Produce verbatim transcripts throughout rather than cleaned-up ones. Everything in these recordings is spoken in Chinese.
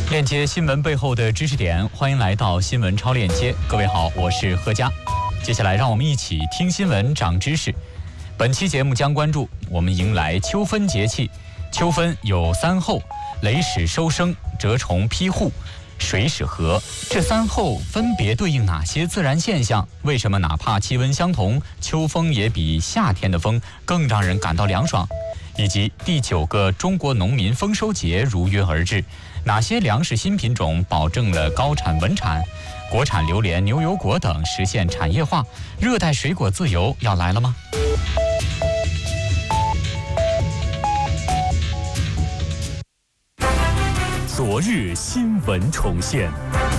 链接新闻背后的知识点，欢迎来到新闻超链接。各位好，我是贺佳。接下来让我们一起听新闻长知识。本期节目将关注我们迎来秋分节气。秋分有三候：雷始收声、蛰虫披户、水始禾。这三候分别对应哪些自然现象？为什么哪怕气温相同，秋风也比夏天的风更让人感到凉爽？以及第九个中国农民丰收节如约而至，哪些粮食新品种保证了高产稳产？国产榴莲、牛油果等实现产业化，热带水果自由要来了吗？ 昨日新闻重现，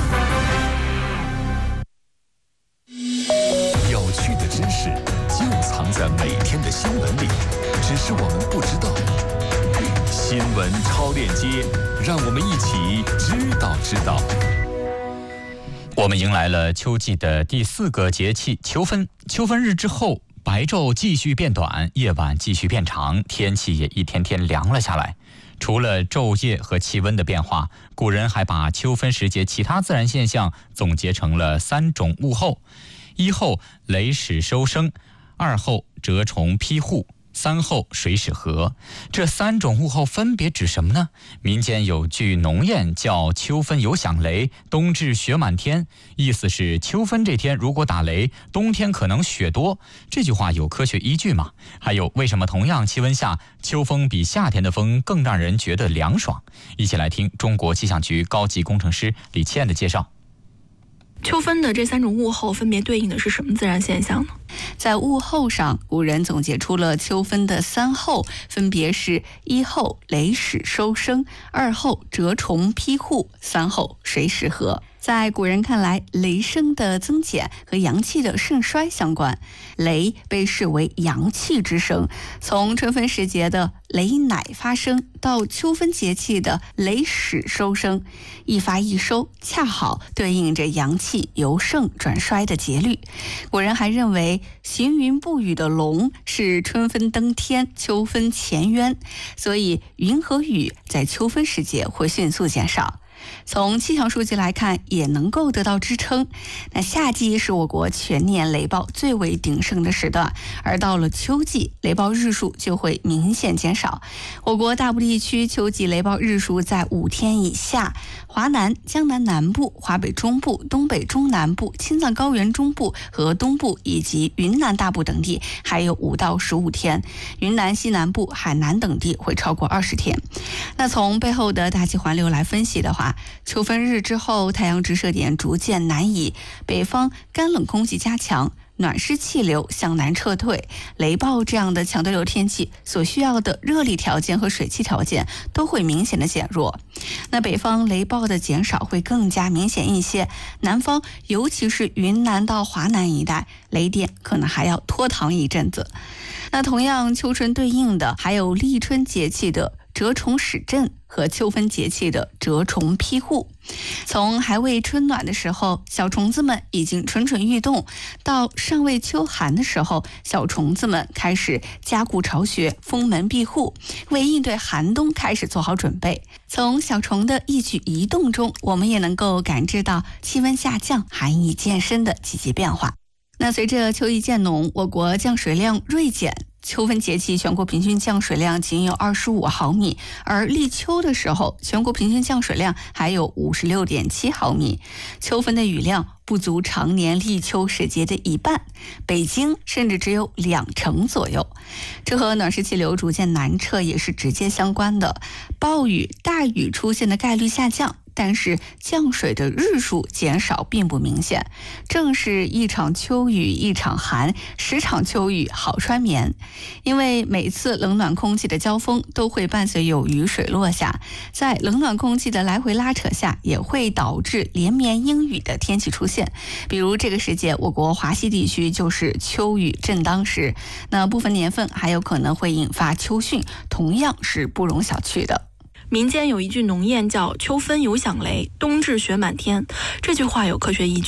有趣的知识就藏在每天的新闻里，只是我们不知道。新闻超链接，让我们一起知道知道。 我们迎来了秋季的第四个节气秋分。秋分日之后，白昼继续变短，夜晚继续变长，天气也一天天凉了下来。除了昼夜和气温的变化，古人还把秋分时节其他自然现象总结成了三种物候：一候雷始收声，二候蛰虫披户，三候水始禾。这三种物候分别指什么呢？民间有句农谚叫秋分有响雷，冬至雪满天，意思是秋分这天如果打雷，冬天可能雪多。这句话有科学依据吗？还有为什么同样气温下，秋风比夏天的风更让人觉得凉爽？一起来听中国气象局高级工程师李倩的介绍。 秋分的这三种物候分别对应的是什么自然现象呢？ 在物候上，古人总结出了秋分的三候，分别是一候雷始收声，二候蛰虫披户，三候水始禾。在古人看来，雷声的增减和阳气的盛衰相关。雷被视为阳气之声，从春分时节的雷乃发生到秋分节气的雷始收声，一发一收恰好对应着阳气由盛转衰的节律。古人还认为行云布雨的龙是春分登天，秋分潜渊，所以云和雨在秋分时节会迅速减少。从气象数据来看，也能够得到支撑。那夏季是我国全年雷暴最为鼎盛的时段，而到了秋季，雷暴日数就会明显减少。我国大部地区秋季雷暴日数在五天以下，华南、江南南部、华北中部、东北中南部、青藏高原中部和东部以及云南大部等地还有五到十五天，云南西南部、海南等地会超过二十天。那从背后的大气环流来分析的话，秋分日之后，太阳直射点逐渐南移，北方干冷空气加强，暖湿气流向南撤退，雷暴这样的强对流天气所需要的热力条件和水汽条件都会明显的减弱。那北方雷暴的减少会更加明显一些，南方尤其是云南到华南一带，雷电可能还要拖堂一阵子。那同样秋春对应的还有立春节气的蛰虫始振和秋分节气的蛰虫披户。从还未春暖的时候，小虫子们已经蠢蠢欲动，到尚未秋寒的时候，小虫子们开始加固巢穴，封门闭户，为应对寒冬开始做好准备。从小虫的一举一动中，我们也能够感知到气温下降、寒意渐深的积极变化。那随着秋意渐浓，我国降水量锐减，秋分节气全国平均降水量仅有二十五毫米，而立秋的时候，全国平均降水量还有五十六点七毫米。秋分的雨量不足常年立秋时节的一半，北京甚至只有两成左右。这和暖湿气流逐渐南撤也是直接相关的。暴雨、大雨出现的概率下降，但是降水的日数减少并不明显。正是一场秋雨一场寒，十场秋雨好穿棉。因为每次冷暖空气的交锋都会伴随有雨水落下，在冷暖空气的来回拉扯下，也会导致连绵阴雨的天气出现。比如这个时节，我国华西地区就是秋雨正当时，那部分年份还有可能会引发秋汛，同样是不容小觑的。 民间有一句农谚叫秋分有响雷，冬至雪满天，这句话有科学依据吗？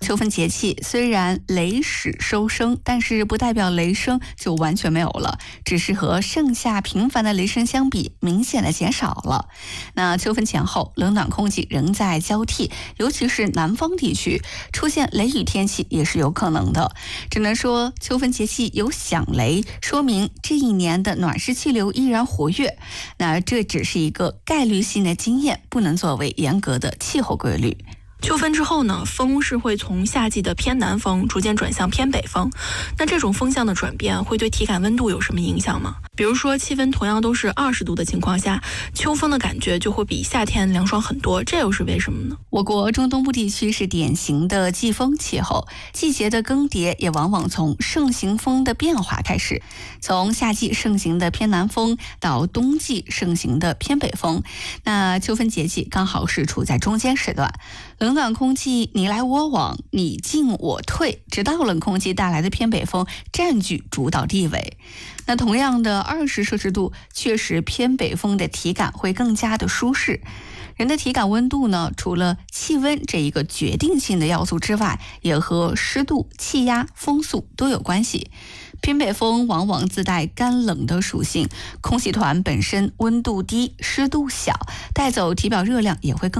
秋分节气虽然雷始收声，但是不代表雷声就完全没有了，只是和盛夏频繁的雷声相比，明显的减少了。那秋分前后，冷暖空气仍在交替，尤其是南方地区出现雷雨天气也是有可能的。只能说秋分节气有响雷，说明这一年的暖湿气流依然活跃。那这只是一个概率性的经验，不能作为严格的气候规律。 秋分之后呢，风是会从夏季的偏南风逐渐转向偏北风。那这种风向的转变会对体感温度有什么影响吗？比如说气温同样都是二十度的情况下，秋风的感觉就会比夏天凉爽很多，这又是为什么呢？ 我国中东部地区是典型的季风气候，季节的更迭也往往从盛行风的变化开始，从夏季盛行的偏南风到冬季盛行的偏北风。那秋分节气刚好是处在中间时段，冷暖空气你来我往，你进我退，直到冷空气带来的偏北风占据主导地位。那同样的二十摄氏度，确实偏北风的体感会更加的舒适。人的体感温度呢，除了气温这一个决定性的要素之外，也和湿度、气压、风速都有关系。偏北风往往自带干冷的属性，空气团本身温度低、湿度小，带走体表热量也会更